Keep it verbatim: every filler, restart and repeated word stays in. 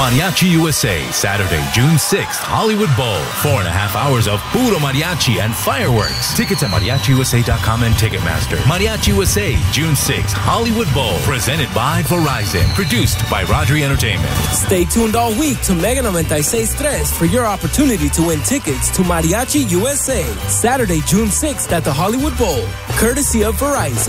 Mariachi U S A, Saturday, June sixth, Hollywood Bowl. Four and a half hours of puro mariachi and fireworks. Tickets at mariachi u s a dot com and Ticketmaster. Mariachi U S A, June sixth, Hollywood Bowl. Presented by Verizon. Produced by Rodri Entertainment. Stay tuned all week to Mega ninety-six point three for your opportunity to win tickets to Mariachi U S A, Saturday, June sixth at the Hollywood Bowl. Courtesy of Verizon.